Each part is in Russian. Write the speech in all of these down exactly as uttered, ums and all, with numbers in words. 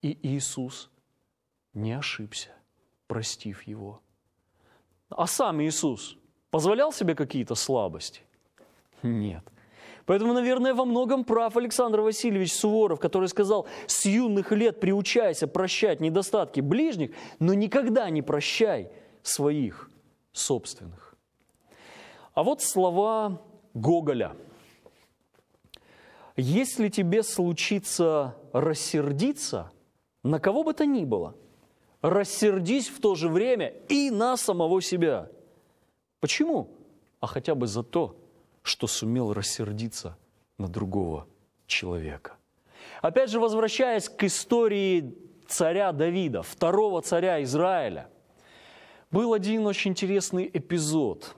И Иисус не ошибся, простив его. А сам Иисус позволял себе какие-то слабости? Нет. Поэтому, наверное, во многом прав Александр Васильевич Суворов, который сказал: с юных лет приучайся прощать недостатки ближних, но никогда не прощай своих собственных. А вот слова Гоголя. Если тебе случится рассердиться на кого бы то ни было, рассердись в то же время и на самого себя. Почему? А хотя бы за то, что сумел рассердиться на другого человека. Опять же, возвращаясь к истории царя Давида, второго царя Израиля, был один очень интересный эпизод,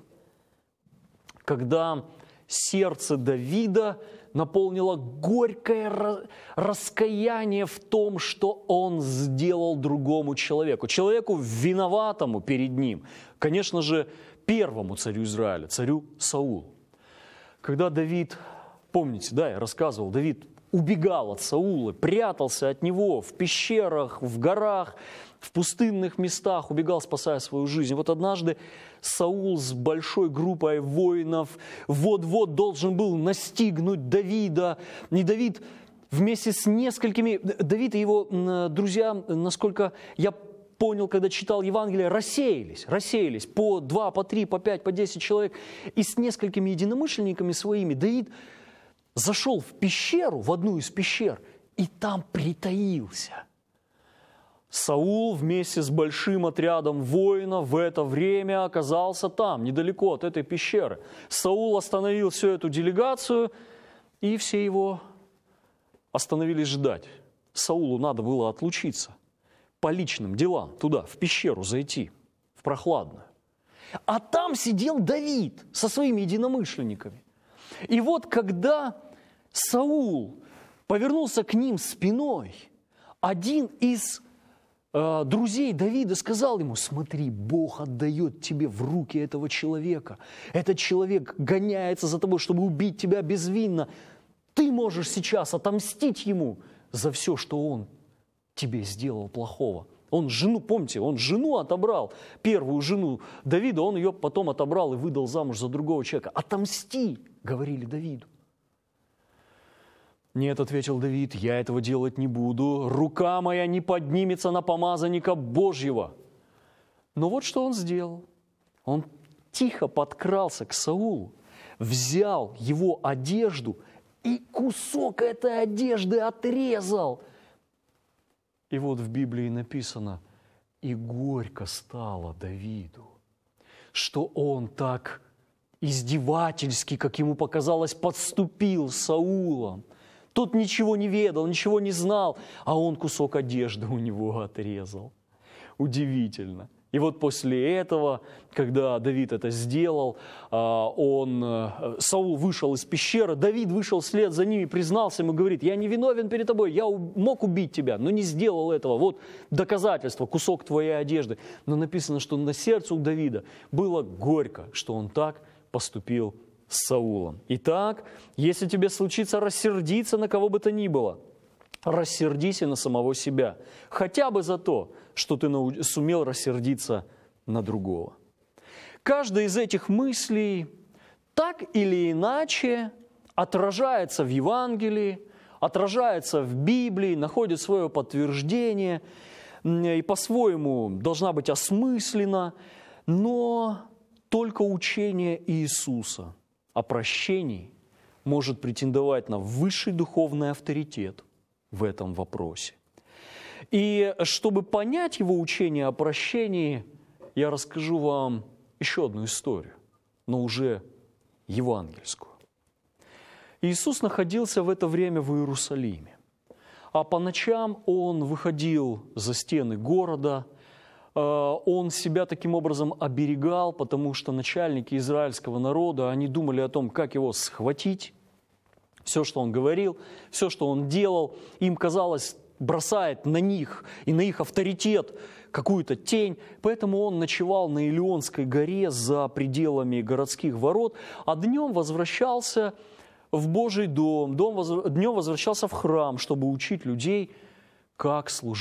когда сердце Давида наполнило горькое раскаяние в том, что он сделал другому человеку, человеку виноватому перед ним, конечно же, первому царю Израиля, царю Саулу. Когда Давид, помните, да, я рассказывал, Давид убегал от Саула, прятался от него в пещерах, в горах, в пустынных местах, убегал, спасая свою жизнь. Вот однажды Саул с большой группой воинов вот-вот должен был настигнуть Давида. И Давид вместе с несколькими, Давид и его друзья, насколько я понял, когда читал Евангелие, рассеялись, рассеялись по два, по три, по пять, по десять человек. И с несколькими единомышленниками своими Давид зашел в пещеру, в одну из пещер, и там притаился. Саул вместе с большим отрядом воинов в это время оказался там, недалеко от этой пещеры. Саул остановил всю эту делегацию, и все его остановились ждать. Саулу надо было отлучиться по личным делам, туда, в пещеру зайти, в прохладную. А там сидел Давид со своими единомышленниками. И вот когда Саул повернулся к ним спиной, один из э, друзей Давида сказал ему: смотри, Бог отдает тебе в руки этого человека. Этот человек гоняется за тобой, чтобы убить тебя безвинно. Ты можешь сейчас отомстить ему за все, что он тебе сделал плохого. Он жену, помните, он жену отобрал, первую жену Давида, он ее потом отобрал и выдал замуж за другого человека. Отомсти, говорили Давиду. Нет, ответил Давид, я этого делать не буду, рука моя не поднимется на помазанника Божьего. Но вот что он сделал. Он тихо подкрался к Саулу, взял его одежду и кусок этой одежды отрезал. И вот в Библии написано: «И горько стало Давиду, что он так издевательски, как ему показалось, подступил с Саулом. Тот ничего не ведал, ничего не знал, а он кусок одежды у него отрезал». Удивительно. И вот после этого, когда Давид это сделал, он, Саул вышел из пещеры, Давид вышел вслед за ним и признался ему, говорит: я не виновен перед тобой, я мог убить тебя, но не сделал этого. Вот доказательство, кусок твоей одежды. Но написано, что на сердце у Давида было горько, что он так поступил с Саулом. Итак, если тебе случится рассердиться на кого бы то ни было, рассердись и на самого себя, хотя бы за то, что ты сумел рассердиться на другого. Каждая из этих мыслей так или иначе отражается в Евангелии, отражается в Библии, находит свое подтверждение и по-своему должна быть осмыслена, но только учение Иисуса о прощении может претендовать на высший духовный авторитет в этом вопросе. И чтобы понять его учение о прощении, я расскажу вам еще одну историю, но уже евангельскую. Иисус находился в это время в Иерусалиме, а по ночам Он выходил за стены города, Он себя таким образом оберегал, потому что начальники израильского народа, они думали о том, как Его схватить. Все, что Он говорил, все, что Он делал, им казалось, бросает на них и на их авторитет какую-то тень. Поэтому он ночевал на Илионской горе за пределами городских ворот, а днем возвращался в Божий дом, дом воз... днем возвращался в храм, чтобы учить людей, как служить